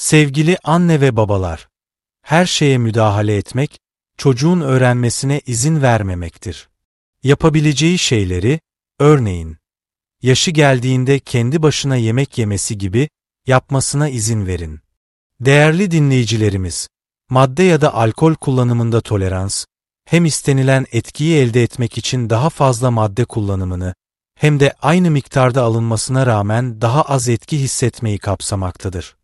Sevgili anne ve babalar, her şeye müdahale etmek, çocuğun öğrenmesine izin vermemektir. Yapabileceği şeyleri, örneğin, yaşı geldiğinde kendi başına yemek yemesi gibi yapmasına izin verin. Değerli dinleyicilerimiz, madde ya da alkol kullanımında tolerans, hem istenilen etkiyi elde etmek için daha fazla madde kullanımını, hem de aynı miktarda alınmasına rağmen daha az etki hissetmeyi kapsamaktadır.